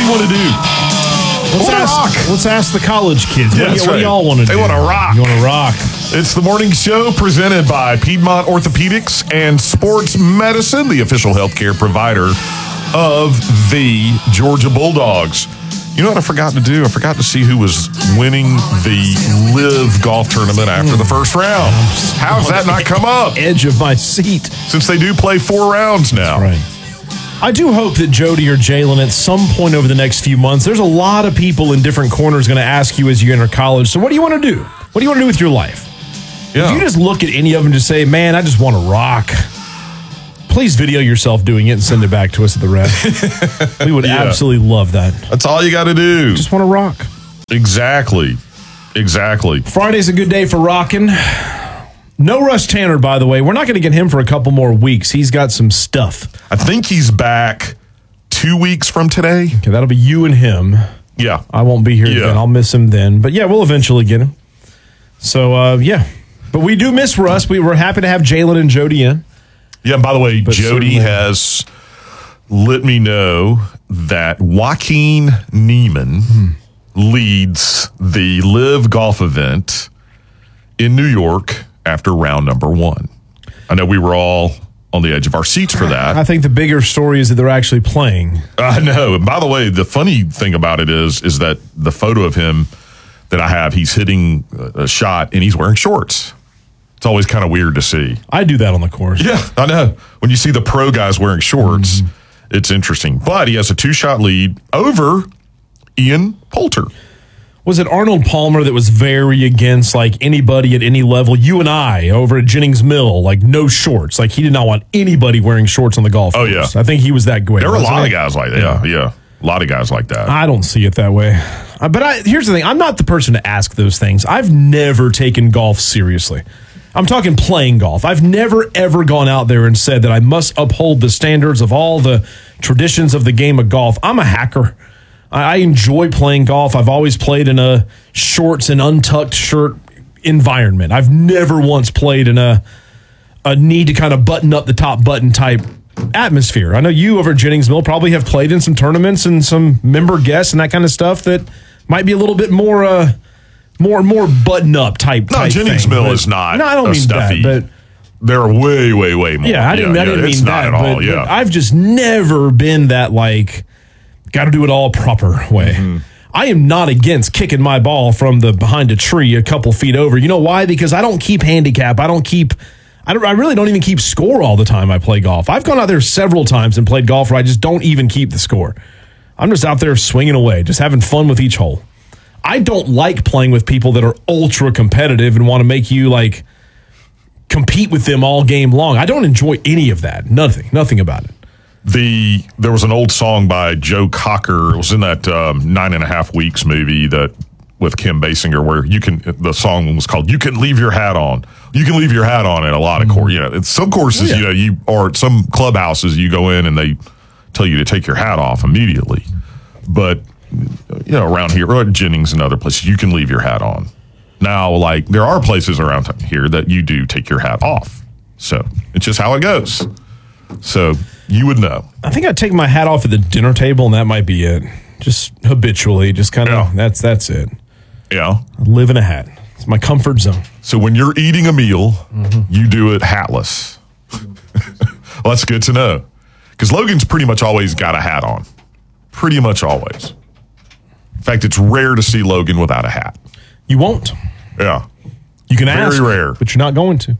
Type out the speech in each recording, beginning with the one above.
you want to do? Let's ask the college kids. Yeah, what do y'all want to do? They want to rock. You want to rock. It's the morning show presented by Piedmont Orthopedics and Sports Medicine, the official healthcare provider of the Georgia Bulldogs. You know what I forgot to do? I forgot to see who was winning the Live Golf Tournament after the first round. How has that not come up? Edge of my seat. Since they do play 4 rounds now. Right. I do hope that Jody or Jalen at some point over the next few months, there's a lot of people in different corners going to ask you as you enter college, so what do you want to do? What do you want to do with your life? Yeah. If you just look at any of them and just say, man, I just want to rock, please video yourself doing it and send it back to us at the Rep. We would absolutely love that. That's all you got to do. Just want to rock. Exactly. Friday's a good day for rocking. No Russ Tanner, by the way. We're not going to get him for a couple more weeks. He's got some stuff. I think he's back 2 weeks from today. Okay, that'll be you and him. Yeah. I won't be here then. I'll miss him then. But yeah, we'll eventually get him. So, yeah. But we do miss Russ. We were happy to have Jalen and Jody in. Yeah, and by the way, Jody has let me know that Joaquin Neiman leads the Live Golf event in New York after round number 1. I know we were all on the edge of our seats for that. I think the bigger story is that they're actually playing. I know. And by the way, the funny thing about it is that the photo of him that I have, he's hitting a shot and he's wearing shorts. It's always kind of weird to see. I do that on the course. Yeah, I know. When you see the pro guys wearing shorts, it's interesting. But he has a 2-shot lead over Ian Poulter. Was it Arnold Palmer that was very against like anybody at any level? You and I over at Jennings Mill, like no shorts. Like he did not want anybody wearing shorts on the golf course. Yeah. I think he was that way. There were a lot of guys like that. Yeah. A lot of guys like that. I don't see it that way. But here's the thing. I'm not the person to ask those things. I've never taken golf seriously. I'm talking playing golf. I've never, ever gone out there and said that I must uphold the standards of all the traditions of the game of golf. I'm a hacker. I enjoy playing golf. I've always played in a shorts and untucked shirt environment. I've never once played in a need to kind of button up the top button type atmosphere. I know you over at Jennings Mill probably have played in some tournaments and some member guests and that kind of stuff that might be a little bit more button up type. No, Jennings Mill is not. No, I don't mean stuffy. that, but they're way more. Yeah, I didn't mean that. But I've just never been that like got to do it all proper way. I am not against kicking my ball from the behind a tree a couple feet over. You know why? Because I don't keep handicap. I really don't even keep score all the time I play golf. I've gone out there several times and played golf where I just don't even keep the score. I'm just out there swinging away, just having fun with each hole. I don't like playing with people that are ultra competitive and want to make you like compete with them all game long. I don't enjoy any of that. Nothing about it. There was an old song by Joe Cocker. It was in that 9.5 Weeks movie that with Kim Basinger, where the song was called "You Can Leave Your Hat On." You can leave your hat on at a lot of courses. Some courses, or at some clubhouses, you go in and they tell you to take your hat off immediately. But around here, or at Jennings and other places, you can leave your hat on. Now, like there are places around here that you do take your hat off. So it's just how it goes. So you would know. I think I'd take my hat off at the dinner table, and that might be it. Just habitually, just kind of that's it. Yeah, I live in a hat. It's my comfort zone. So when you're eating a meal, you do it hatless. Well, that's good to know. Because Logan's pretty much always got a hat on. Pretty much always. In fact, it's rare to see Logan without a hat. You won't. Yeah. You can ask. Very rare. But you're not going to.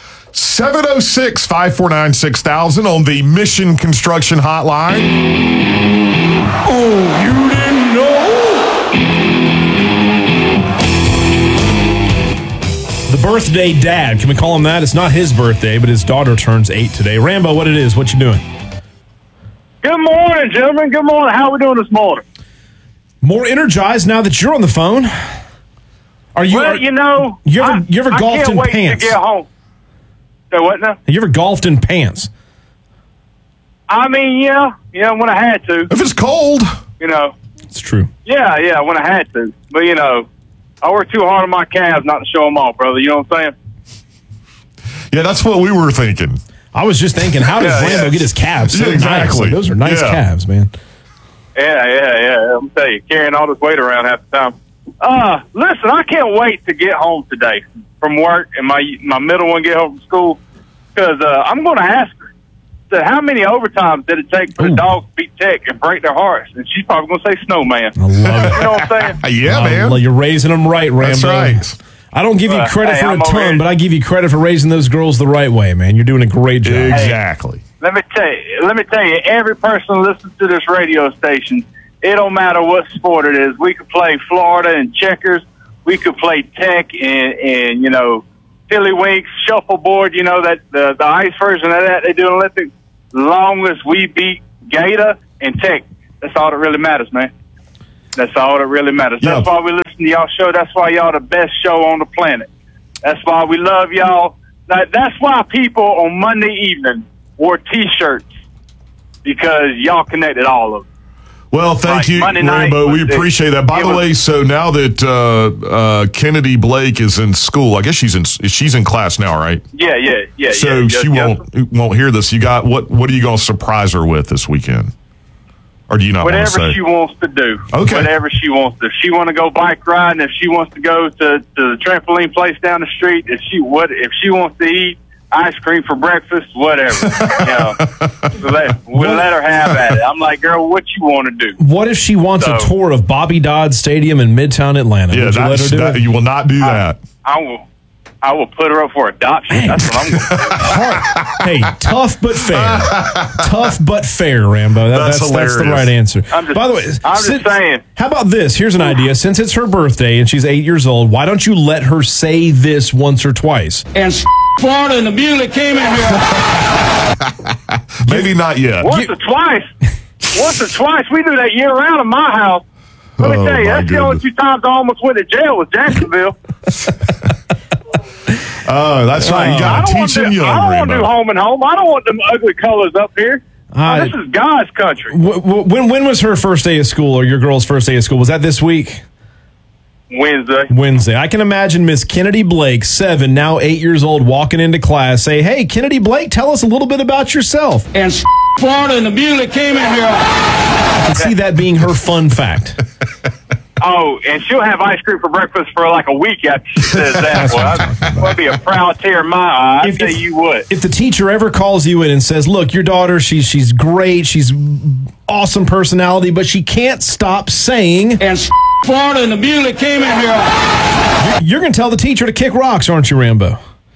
706-549-6000 on the Mission Construction Hotline. Oh, you didn't know? The birthday dad. Can we call him that? It's not his birthday, but his daughter turns 8 today. Rambo, what it is? What you doing? Good morning, gentlemen. Good morning. How are we doing this morning? More energized now that you're on the phone. Are you? Well, you ever golfed in pants? To get home. Say what now? You ever golfed in pants? I mean, yeah, when I had to. If it's cold. It's true. Yeah, when I had to. But, I work too hard on my calves not to show them off, brother. You know what I'm saying? Yeah, that's what we were thinking. I was just thinking, how does Rambo get his calves so exactly. nice? Like, those are nice calves, man. Yeah. I'm telling you, carrying all this weight around half the time. Listen, I can't wait to get home today from work and my middle one get home from school because I'm going to ask her, how many overtimes did it take for the dog to beat Tech and break their hearts? And she's probably going to say Snowman. I love it. You know what I'm saying? Yeah, man. You're raising them right, Rambo. That's right. I don't give you credit for a ton, but I give you credit for raising those girls the right way, man. You're doing a great job. Exactly. Let me tell you, every person who listens to this radio station, it don't matter what sport it is. We could play Florida and checkers. We could play Tech and you know, Tiddlywinks, shuffleboard, you know, that the ice version of that they do in Olympics. As long as we beat Gator and Tech, that's all that really matters, man. That's all that really matters. Yeah. That's why we listen to y'all show. That's why y'all the best show on the planet. That's why we love y'all. That's why people on Monday evening wore T-shirts, because y'all connected all of them. Well, thank you, Rambo. We appreciate that. By the way, so now that Kennedy Blake is in school, I guess she's in class now, right? Yeah. So she won't hear this. You got what are you going to surprise her with this weekend? Or do you not want to say? Whatever she wants to do. Okay. Whatever she wants to. If she want to go bike riding, if she wants to go to the trampoline place down the street, if she wants to eat ice cream for breakfast, whatever. You know, we'll let her have at it. I'm like, girl, what you want to do? What if she wants a tour of Bobby Dodd Stadium in Midtown Atlanta? Yeah, Would you let her do it? You will not do that. I will put her up for adoption. Man. That's what I'm going to do. Hey, tough but fair. Tough but fair, Rambo. That's the right answer. By the way, I'm just saying. How about this? Here's an idea. Since it's her birthday and she's 8 years old, why don't you let her say this once or twice? And Florida and the Muley came in here. Maybe not yet. Once or twice. We do that year round in my house. Let me tell you, that's the only 2 times I almost went to jail was Jacksonville. Oh, that's right. You got to teach them young, I don't want to do home and home. I don't want them ugly colors up here. This is God's country. When was her first day of school, or your girl's first day of school? Was that this week? Wednesday. I can imagine Miss Kennedy Blake, 7, now 8 years old, walking into class, say, "Hey, Kennedy Blake, tell us a little bit about yourself." And Florida and the Muley came in here. I can see that being her fun fact. Oh, and she'll have ice cream for breakfast for like a week after she says that. Well, that'd be a proud tear in my eye. I tell you what. If the teacher ever calls you in and says, "Look, your daughter, she's great, she's awesome personality, but she can't stop saying," and Florida and the Muley came in here. You're going to tell the teacher to kick rocks, aren't you, Rambo?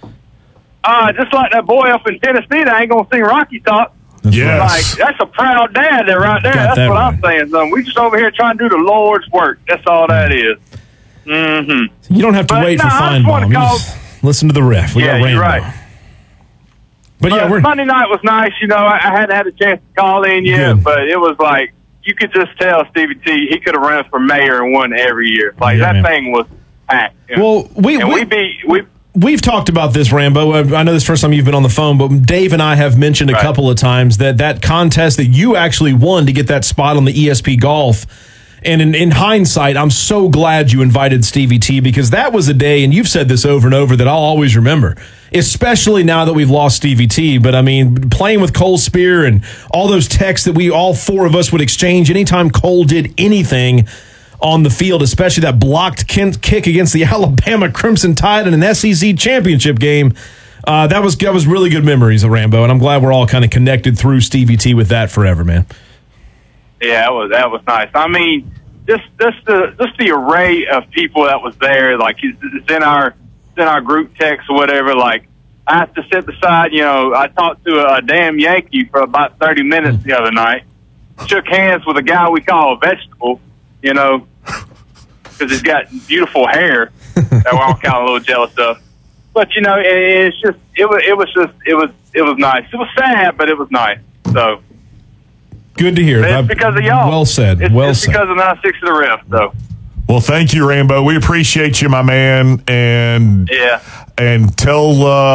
Just like that boy up in Tennessee that ain't going to sing Rocky Top. Yes. Like, that's a proud dad there right there. That's what I'm saying, son. We just over here trying to do the Lord's work. That's all that is. Mm-hmm. You don't have to wait for Feinbaum. Just listen to the riff. You're right. But Monday night was nice. You know, I hadn't had a chance to call in yet, but it was like, you could just tell Stevie T, he could have run for mayor and won every year. Like, that thing was packed. Well, we've talked about this, Rambo. I know this is the first time you've been on the phone, but Dave and I have mentioned a couple of times that contest that you actually won to get that spot on the ESP Golf. And in hindsight, I'm so glad you invited Stevie T, because that was a day, and you've said this over and over, that I'll always remember, especially now that we've lost Stevie T. But, I mean, playing with Cole Spear and all those texts that all 4 of us would exchange anytime Cole did anything on the field, especially that blocked kick against the Alabama Crimson Tide in an SEC championship game. That was really good memories of Rambo, and I'm glad we're all kind of connected through Stevie T with that forever, man. Yeah, that was nice. I mean, just the array of people that was there, like it's in our group text or whatever. Like, I have to sit beside, you know, I talked to a damn Yankee for about 30 minutes the other night. Shook hands with a guy we call a vegetable, you know, because he's got beautiful hair that we're all kind of a little jealous of. But you know, it's just it was nice. It was sad, but it was nice. So. Good to hear. It's because of y'all. Well said. It's because of 9-6 of the ref. So. Well, thank you, Rambo. We appreciate you, my man. And tell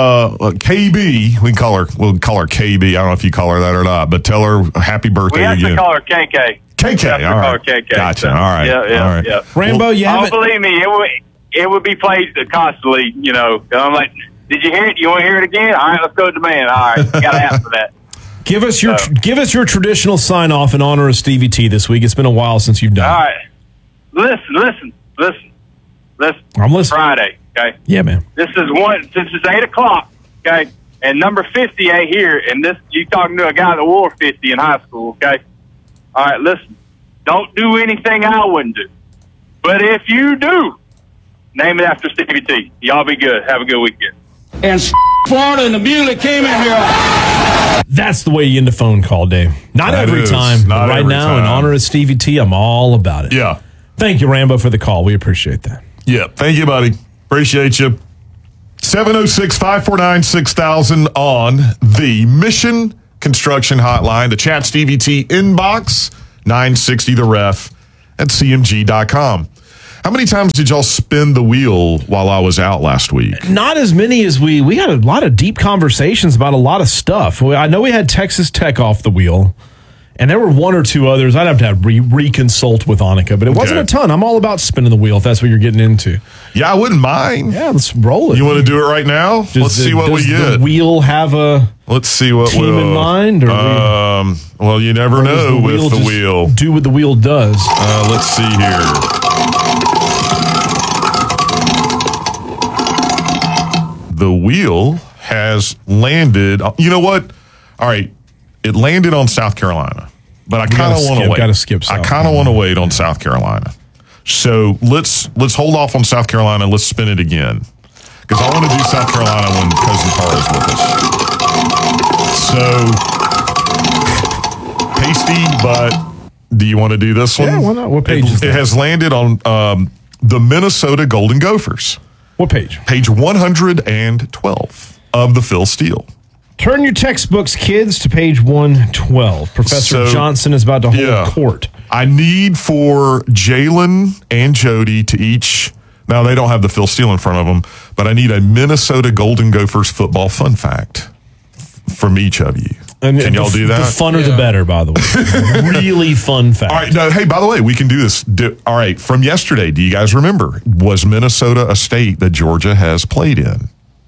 KB, we'll call her KB. I don't know if you call her that or not, but tell her happy birthday again. We have to call her KK. KK, all right. Call her KK. Gotcha. So, all right. Yeah. Rambo, you haven't. Believe me, it would be played constantly. You know, I'm like, did you hear it? You want to hear it again? All right, let's go to the man. All right, got to ask for that. Give us your traditional sign off in honor of Stevie T this week. It's been a while since you've done All it. right. Listen. I'm listening. Friday, okay? Yeah, man. This is 8 o'clock, okay? And number 50 ain't here. And this, you talking to a guy that wore 50 in high school, okay? All right, listen. Don't do anything I wouldn't do. But if you do, name it after Stevie T. Y'all be good. Have a good weekend. And Florida and the Muley came in here. That's the way you end a phone call, Dave. Not That every is. time. Not But right every now, in time. honor of Stevie T, I'm all about it. Yeah. Thank you, Rambo, for the call. We appreciate that. Yeah. Thank you, buddy. Appreciate you. 706-549-6000 on the Mission Construction Hotline. The Chat Stevie T inbox, 960 The Ref at CMG.com. How many times did y'all spin the wheel while I was out last week? Not as many as we had a lot of deep conversations about a lot of stuff. I know we had Texas Tech off the wheel, and there were one or two others. I'd have to reconsult with Annika, but it wasn't a ton. I'm all about spinning the wheel if that's what you're getting into. Yeah, I wouldn't mind. Yeah, let's roll it. You want to do it right now? Let's see what we does get. the wheel have a Let's see what team in mind? Or well, you never know with the just wheel. do what the wheel does. Let's see here. The wheel has landed. You know what? All right, it landed on South Carolina, but I kind of want to wait. Gotta skip South I kind of want to wait on South Carolina. So let's hold off on South Carolina. Let's spin it again because I want to do South Carolina when Cousin Carl is with us. So pasty, but do you want to do this one? Yeah, why not? What page is that? It has landed on the Minnesota Golden Gophers. What page? Page 112 of the Phil Steele. Turn your textbooks, kids, to page 112. Professor Johnson is about to hold court. I need for Jalen and Jody to each, now they don't have the Phil Steele in front of them, but I need a Minnesota Golden Gophers football fun fact from each of you. And can y'all do that? The funner the better, by the way. Really fun fact. All right. No, hey, by the way, we can do this. All right. From yesterday, do you guys remember? Was Minnesota a state that Georgia has played in?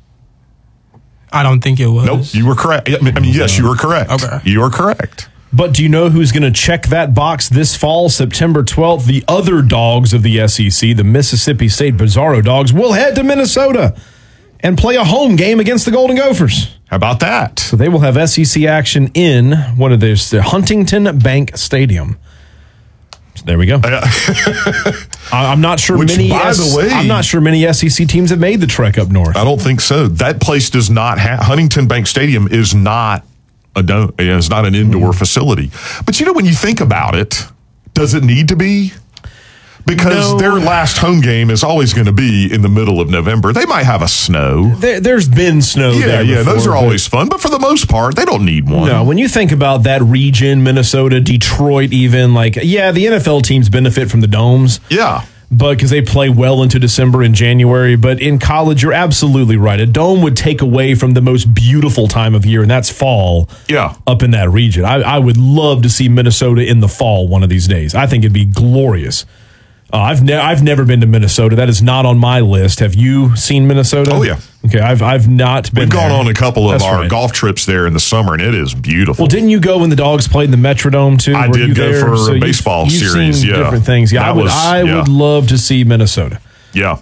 I don't think it was. Nope. You were correct. I mean, yes, you were correct. Okay. You are correct. But do you know who's going to check that box this fall, September 12th? The other dogs of the SEC, the Mississippi State Bizarro Dogs, will head to Minnesota and play a home game against the Golden Gophers. How about that? So they will have SEC action in the Huntington Bank Stadium. So there we go. I'm not sure I'm not sure many SEC teams have made the trek up north. I don't think so. That place does not have Huntington Bank Stadium is not is not an indoor facility. But you know, when you think about it, does it need to be? Because their last home game is always going to be in the middle of November. They might have a snow. There's been snow there before, those are always fun. But for the most part, they don't need one. No, when you think about that region, Minnesota, Detroit even, the NFL teams benefit from the domes. Yeah. But because they play well into December and January. But in college, you're absolutely right. A dome would take away from the most beautiful time of year, and that's fall. Yeah. Up in that region. I would love to see Minnesota in the fall one of these days. I think it'd be glorious. I've never been to Minnesota. That is not on my list. Have you seen Minnesota? Oh, yeah. Okay, I've not been. We've gone on a couple of our right. golf trips there in the summer, and it is beautiful. Well, didn't you go when the Dogs played in the Metrodome too? I did go for a baseball series. Seen different things. Yeah, I would love to see Minnesota. Yeah.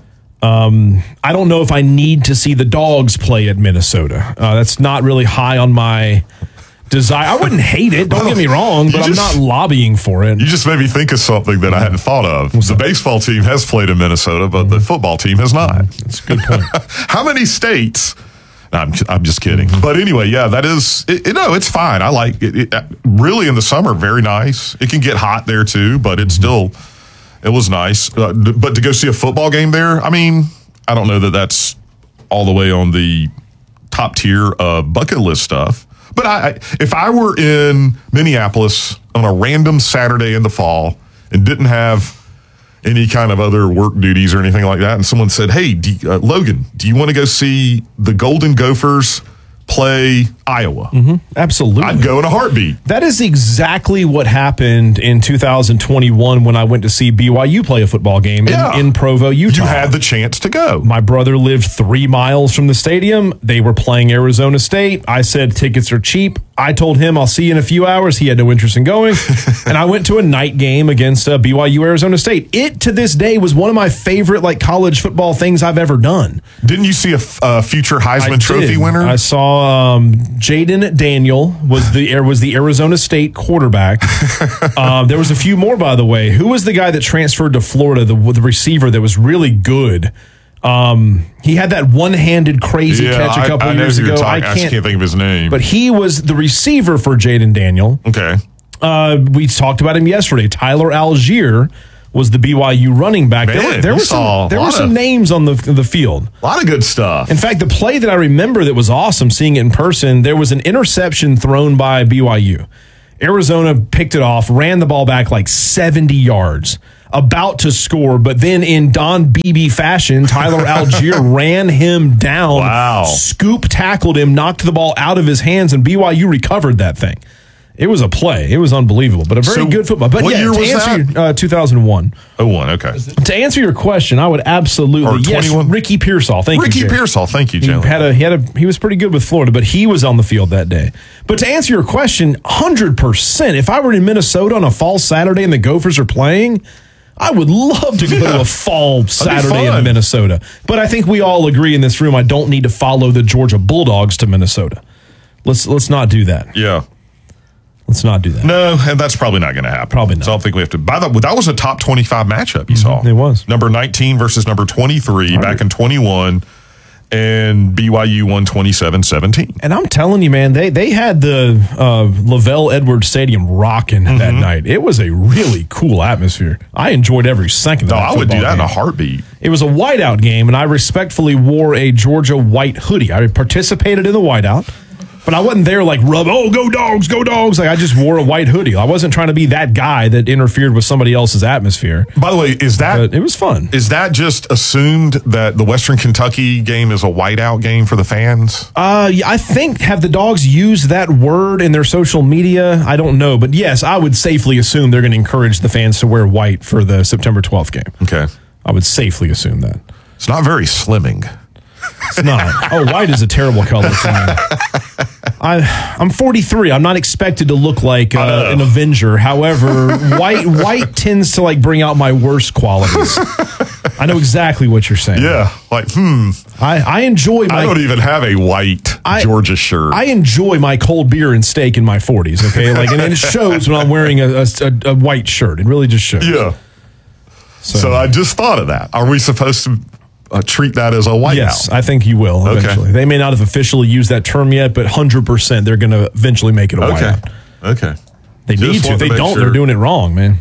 I don't know if I need to see the Dogs play at Minnesota. That's not really high on my desire. I wouldn't hate it. Don't get me wrong, but I'm not lobbying for it. You just made me think of something that I hadn't thought of. The baseball team has played in Minnesota, but the football team has not. That's a good point. How many states? No, I'm just kidding. But anyway, yeah, that is, it's fine. I like it. Really in the summer, very nice. It can get hot there too, but it was nice. But to go see a football game there, I mean, I don't know that that's all the way on the top tier of bucket list stuff. But if I were in Minneapolis on a random Saturday in the fall and didn't have any kind of other work duties or anything like that, and someone said, hey, Logan, do you want to go see the Golden Gophers play Iowa? Mm-hmm. Absolutely. I'd go in a heartbeat. That is exactly what happened in 2021 when I went to see BYU play a football game in Provo, Utah. You had the chance to go. My brother lived 3 miles from the stadium. They were playing Arizona State. I said tickets are cheap. I told him I'll see you in a few hours. He had no interest in going. And I went to a night game against BYU Arizona State. It, to this day, was one of my favorite college football things I've ever done. Didn't you see a future Heisman Trophy winner? I saw Jaden Daniel was the Arizona State quarterback. There was a few more, by the way. Who was the guy that transferred to Florida, the receiver that was really good? He had that one-handed crazy catch a couple years ago. I just can't think of his name. But he was the receiver for Jaden Daniel. Okay. We talked about him yesterday. Tyler Algier was the BYU running back. Man, there were some names on the field. A lot of good stuff. In fact, the play that I remember that was awesome, seeing it in person, there was an interception thrown by BYU. Arizona picked it off, ran the ball back 70 yards. About to score, but then in Don Beebe fashion, Tyler Algier ran him down. Wow. Scoop tackled him, knocked the ball out of his hands, and BYU recovered that thing. It was a play. It was unbelievable, but a very good football. But what year was that? 2001. 01, okay. To answer your question, I would absolutely, yes, Ricky Pearsall. Thank you, Ricky Pearsall, thank you, Jalen. He was pretty good with Florida, but he was on the field that day. But to answer your question, 100%, if I were in Minnesota on a fall Saturday and the Gophers are playing, I would love to go to a fall Saturday in Minnesota. But I think we all agree in this room I don't need to follow the Georgia Bulldogs to Minnesota. Let's not do that. Yeah. Let's not do that. No, and that's probably not going to happen. Probably not. So I don't think we have to. By the way, that was a top 25 matchup you saw. It was. Number 19 versus number 23 back in 21. And BYU won 27-17. And I'm telling you, man, they had the Lavelle Edwards Stadium rocking that night. It was a really cool atmosphere. I enjoyed every second of that. I would do that in a heartbeat. It was a whiteout game, and I respectfully wore a Georgia white hoodie. I participated in the whiteout, but I wasn't there go Dogs, go Dogs. I just wore a white hoodie. I wasn't trying to be that guy that interfered with somebody else's atmosphere. By the way, it was fun. Is that just assumed that the Western Kentucky game is a whiteout game for the fans? I think, have the Dogs used that word in their social media? I don't know. But yes, I would safely assume they're going to encourage the fans to wear white for the September 12th game. Okay. I would safely assume that. It's not very slimming. It's not. Oh, white is a terrible color for me. I'm 43. I'm not expected to look like an Avenger. However, white tends to bring out my worst qualities. I know exactly what you're saying. Yeah, I enjoy my. I don't even have a white Georgia shirt. I enjoy my cold beer and steak in my 40s. Okay, and it shows when I'm wearing a white shirt. It really just shows. Yeah. So I just thought of that. Are we supposed to treat that as a whiteout? Yes, I think you will eventually. Okay. They may not have officially used that term yet, but 100% they're going to eventually make it a whiteout. Okay. They need to. If they don't, they're doing it wrong, man.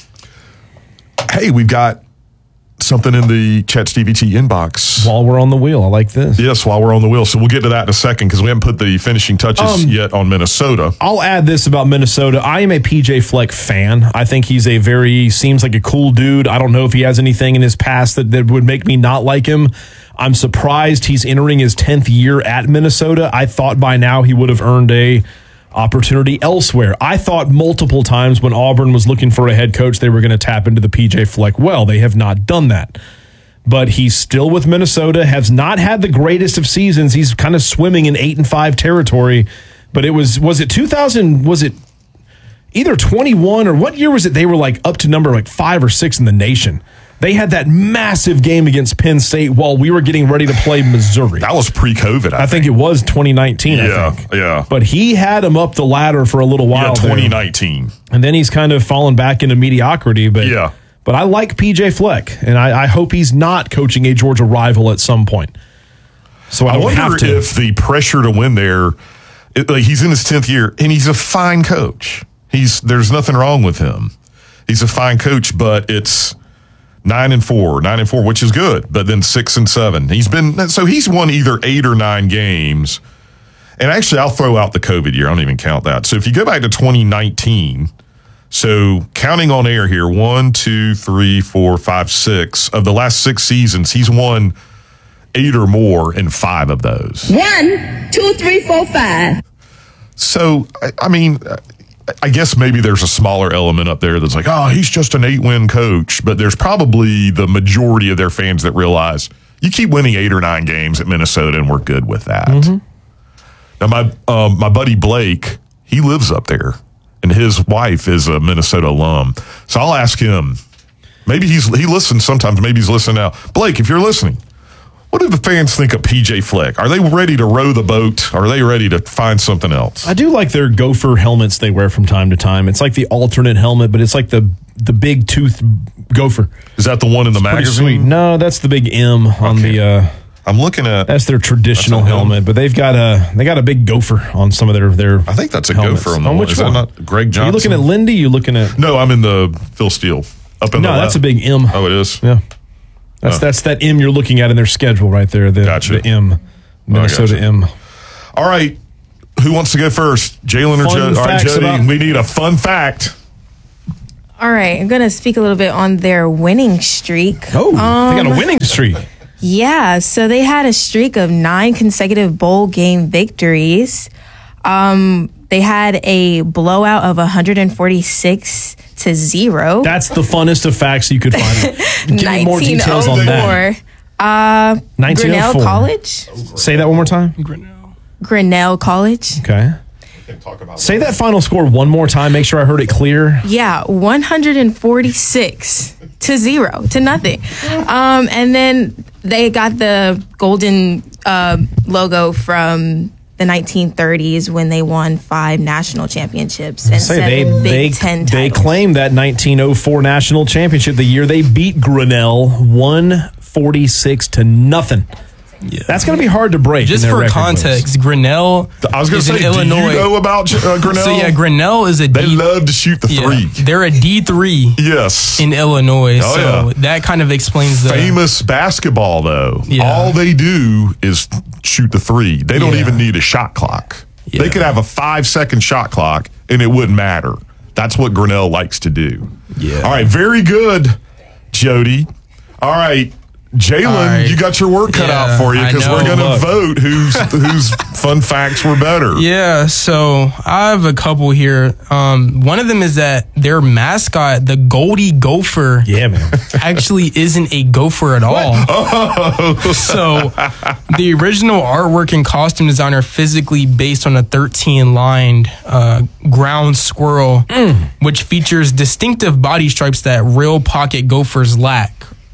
Hey, we've got something in the ChatGPT inbox. While we're on the wheel, I like this. Yes, while we're on the wheel. So we'll get to that in a second because we haven't put the finishing touches yet on Minnesota. I'll add this about Minnesota. I am a PJ Fleck fan. I think he's seems like a cool dude. I don't know if he has anything in his past that would make me not like him. I'm surprised he's entering his 10th year at Minnesota. I thought by now he would have earned a opportunity elsewhere. I thought multiple times when Auburn was looking for a head coach, they were going to tap into the PJ Fleck well. They have not done that. But he's still with Minnesota, has not had the greatest of seasons. He's kind of swimming in 8-5 territory. But was it 2000? Was it either 21 or what year was it? They were up to number 5 or 6 in the nation. They had that massive game against Penn State while we were getting ready to play Missouri. That was pre-COVID, I think. It was 2019, I think. Yeah. But he had him up the ladder for a little while. 2019. And then he's kind of fallen back into mediocrity. But I like PJ Fleck, and I hope he's not coaching a Georgia rival at some point. So I wonder if the pressure to win there, he's in his 10th year, and he's a fine coach. There's nothing wrong with him. He's a fine coach, but it's 9-4, which is good, but then 6-7. He's won either 8 or 9 games. And actually, I'll throw out the COVID year. I don't even count that. So if you go back to 2019, so counting on air here, 1, 2, 3, 4, 5, 6 of the last 6 seasons, he's won 8 or more in 5 of those. 1, 2, 3, 4, 5. So, I guess maybe there's a smaller element up there that's he's just an 8-win coach. But there's probably the majority of their fans that realize you keep winning 8 or 9 games at Minnesota and we're good with that. Mm-hmm. Now, my buddy Blake He lives up there, and his wife is a Minnesota alum. So I'll ask him. Maybe he listens sometimes. Maybe he's listening now. Blake, if you're listening, what do the fans think of PJ Fleck? Are they ready to row the boat? Are they ready to find something else? I do like their gopher helmets they wear from time to time. It's like the alternate helmet, but it's like the big tooth gopher. Is that the one in the Pretty magazine? sweet. No, that's the big M on the. I'm looking at. That's their traditional That's a helmet, but they got a big gopher on some of their. I think that's a helmets. gopher on the On one. which Is one? that not Greg Johnson? Are you looking at Lindy? You looking at? No, I'm in the Phil Steele. Up in the No, that's a left. big M. Oh, it is. Yeah. That's that M you're looking at in their schedule right there. Gotcha. The M, Minnesota gotcha. M. All right, who wants to go first? Jalen or Fun Jody? All right, facts Jody, about- we need a fun fact. All right, I'm going to speak a little bit on their winning streak. Oh, they got a winning streak. Yeah, so they had a streak of 9 consecutive bowl game victories. They had a blowout of 146-0. That's the funnest of facts you could find. Give me more details on that. 1904. Grinnell 1904. College. Say that one more time. Grinnell College. Okay. Say that final score one more time. Make sure I heard it clear. Yeah, 146-0 and then they got the golden logo from the 1930s when they won 5 national championships and 7 Big Ten titles. They claimed that 1904 national championship, the year they beat Grinnell 146-0. Yeah. That's going to be hard to break. Just in their for record context, books. Grinnell I was going to is say, in do Illinois. you know about Grinnell? So yeah, Grinnell is a They D. love to shoot the three. They're a D3 Yes. in Illinois. Oh, so yeah. that kind of explains the Famous basketball, though. Yeah. All they do is shoot the three. They don't Yeah. even need a shot clock. Yeah. They could have a 5-second shot clock, and it wouldn't matter. That's what Grinnell likes to do. Yeah. All right, very good, Jody. All right, Jalen, All right. you got your work cut Yeah, out for you I because we're know. going to vote whose fun facts were better. Yeah, so I have a couple here. One of them is that their mascot, the Goldie Gopher, Yeah, man. actually isn't a gopher at all. So the original artwork and costume designer physically based on a 13-lined ground squirrel, which features distinctive body stripes that real pocket gophers lack.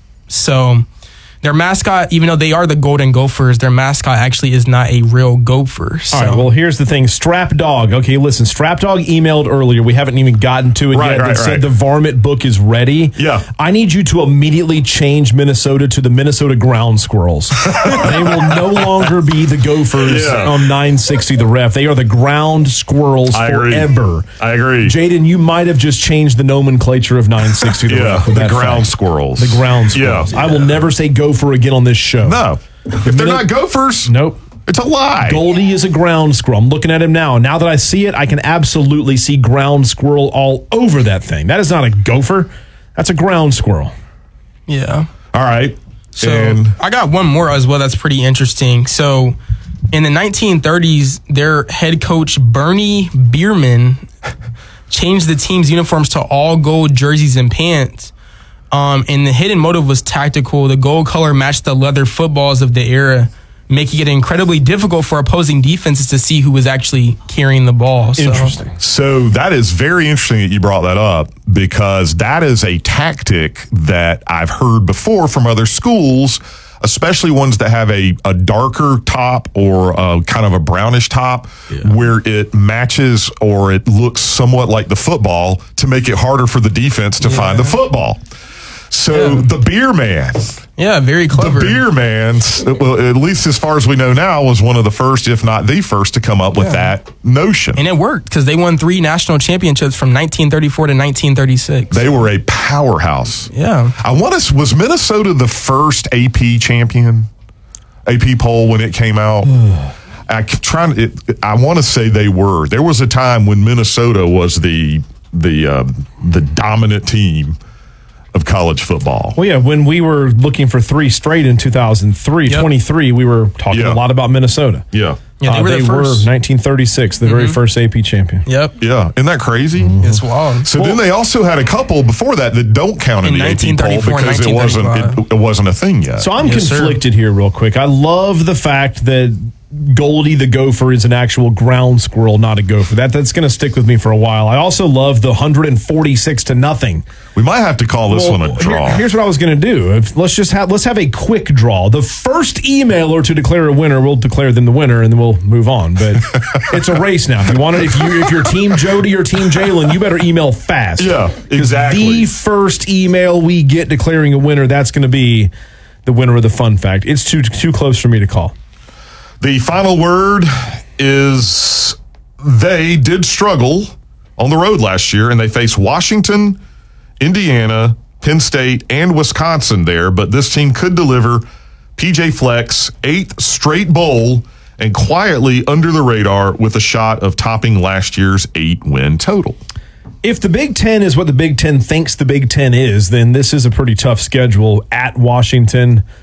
So their mascot, even though they are the Golden Gophers, their mascot actually is not a real gopher. So. All right, well, here's the thing. Strap Dog. Okay, listen, Strap Dog emailed earlier. We haven't even gotten to it Right, yet. right, That said right. the Varmint book is ready. Yeah. I need you to immediately change Minnesota to the Minnesota Ground Squirrels. They will no longer be the Gophers Yeah. on 960 The Ref. They are the Ground Squirrels I agree. forever. I agree. Jaden, you might have just changed the nomenclature of 960 The Yeah, Ref. with the that ground fact. squirrels. The Ground Squirrels. Yeah. I will never say Gopher again on this show. No. If they're not gophers, Nope. it's a lie. Goldie is a ground squirrel. I'm looking at him now. Now that I see it, I can absolutely see ground squirrel all over that thing. That is not a gopher. That's a ground squirrel. Yeah. All right. So And I got one more as well that's pretty interesting. So in the 1930s, their head coach, Bernie Bierman, changed the team's uniforms to all gold jerseys and pants. And the hidden motive was tactical. The gold color matched the leather footballs of the era, making it incredibly difficult for opposing defenses to see who was actually carrying the ball. So, Interesting. so that is very interesting that you brought that up because that is a tactic that I've heard before from other schools, especially ones that have a darker top or kind of a brownish top where it matches or it looks somewhat like the football to make it harder for the defense to find the football. So the Beer Man, Yeah, very clever. the Beer Man, well, at least as far as we know now, was one of the first, if not the first, to come up with that notion. And it worked because they won 3 national championships from 1934 to 1936. They were a powerhouse. Yeah. I want to. Was Minnesota the first AP champion? AP poll when it came out. I want to say they were. There was a time when Minnesota was the dominant team of college football. Well, yeah, when we were looking for 3 straight in 2003, Yep. 23, we were talking Yeah. a lot about Minnesota. Yeah. Yeah, they were the first. 1936, the very first AP champion. Yep. Yeah. Isn't that crazy? It's wild. So then they also had a couple before that don't count in In the AP poll 1934 and because it wasn't a thing yet. So I'm Yes, sir. conflicted here real quick. I love the fact that Goldie the Gopher is an actual ground squirrel, not a gopher. That's going to stick with me for a while. I also love the 146-0. We might have to call this one a draw. Here's what I was going to do. Let's have a quick draw. The first emailer to declare a winner will declare them the winner, and then we'll move on. But it's a race now. If you're Team Jody or Team Jalen, you better email fast. Yeah, exactly. The first email we get declaring a winner, that's going to be the winner of the fun fact. It's too close for me to call. The final word is they did struggle on the road last year, and they faced Washington, Indiana, Penn State, and Wisconsin there, but this team could deliver PJ Fleck's 8th straight bowl and quietly under the radar with a shot of topping last year's 8-win total. If the Big Ten is what the Big Ten thinks the Big Ten is, then this is a pretty tough schedule at Washington,